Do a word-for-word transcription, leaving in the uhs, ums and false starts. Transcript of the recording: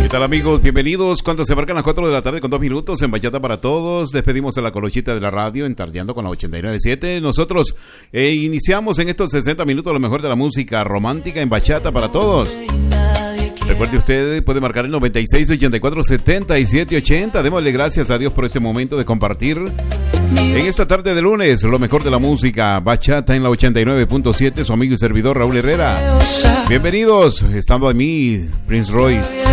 tal, amigos? Bienvenidos. Cuando se marcan las cuatro de la tarde con dos minutos en Bachata para Todos, despedimos de la colochita de la radio en Tardeando con la ochenta y nueve punto siete. Nosotros eh, iniciamos en estos sesenta minutos lo mejor de la música romántica en Bachata para Todos. Recuerde usted, puede marcar el noventa y seis, ochenta y cuatro, setenta y siete, ochenta. Démosle gracias a Dios por este momento de compartir en esta tarde de lunes lo mejor de la música Bachata en la ochenta y nueve punto siete. Su amigo y servidor Raúl Herrera. Bienvenidos, estando a mí Prince Roy.